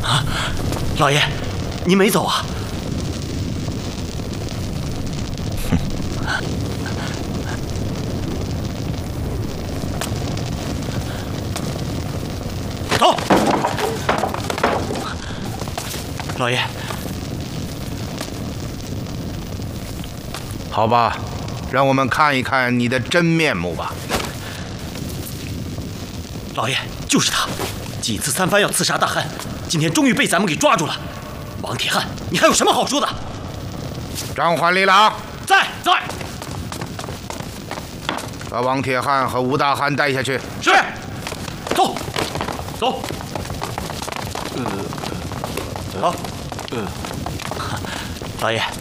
啊，老爷，您没走啊？走，老爷。 好吧，让我们看一看你的真面目吧。 老爷，就是他，几次三番要刺杀大汉，今天终于被咱们给抓住了。王铁汉，你还有什么好说的？ 张环李郎在。 把王铁汉和吴大汉带下去。 是。走。好。老爷，